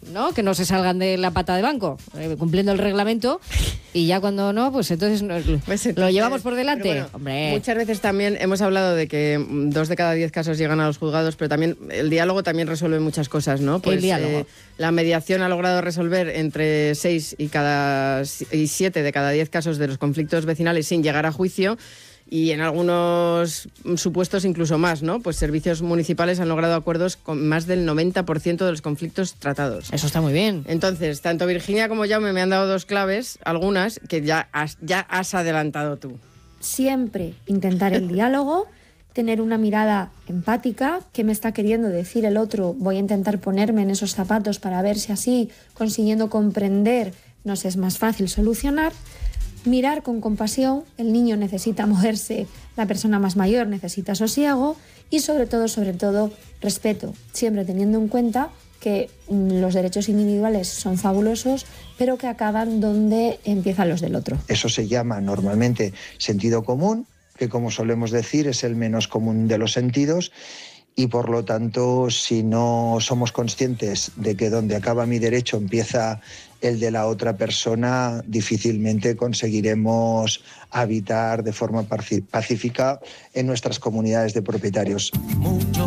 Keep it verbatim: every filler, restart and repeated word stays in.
¿no? Que no se salgan de la pata de banco, eh, cumpliendo el reglamento, y ya cuando no, pues entonces, nos, pues entonces lo llevamos por delante. Bueno, Hombre. Muchas veces también hemos hablado de que dos de cada diez casos llegan a los juzgados, pero también el diálogo también resuelve muchas cosas, ¿no? Pues, el diálogo. Eh, la mediación ha logrado resolver entre seis y cada y siete de cada diez casos de los conflictos vecinales sin llegar a juicio. Y en algunos supuestos incluso más, ¿no? Pues servicios municipales han logrado acuerdos con más del noventa por ciento de los conflictos tratados. Eso está muy bien. Entonces, tanto Virginia como Jaume me han dado dos claves, algunas, que ya has, ya has adelantado tú. Siempre intentar el diálogo, tener una mirada empática, qué me está queriendo decir el otro, voy a intentar ponerme en esos zapatos para ver si así, consiguiendo comprender, nos es más fácil solucionar. Mirar con compasión, el niño necesita moverse, la persona más mayor necesita sosiego y sobre todo, sobre todo, respeto, siempre teniendo en cuenta que los derechos individuales son fabulosos, pero que acaban donde empiezan los del otro. Eso se llama normalmente sentido común, que como solemos decir es el menos común de los sentidos. Y por lo tanto, si no somos conscientes de que donde acaba mi derecho empieza el de la otra persona, difícilmente conseguiremos habitar de forma pacífica en nuestras comunidades de propietarios. Mucho